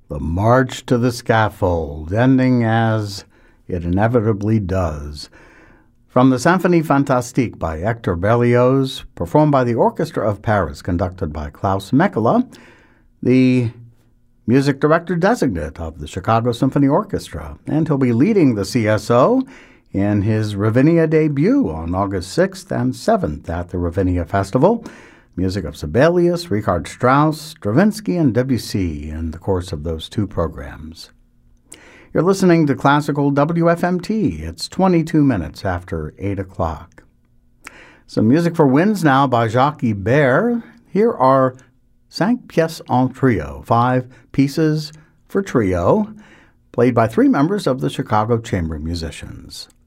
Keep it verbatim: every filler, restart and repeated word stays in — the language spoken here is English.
The March to the Scaffold, ending as it inevitably does. From the Symphonie Fantastique by Hector Berlioz, performed by the Orchestra of Paris, conducted by Klaus Mekela, the music director designate of the Chicago Symphony Orchestra, and he'll be leading the C S O in his Ravinia debut on August sixth and seventh at the Ravinia Festival. Music of Sibelius, Richard Strauss, Stravinsky, and Debussy in the course of those two programs. You're listening to Classical W F M T. It's twenty-two minutes after eight o'clock. Some music for winds now by Jacques Ibert. Here are Cinq Pièces en Trio, five pieces for trio, played by three members of the Chicago Chamber Musicians.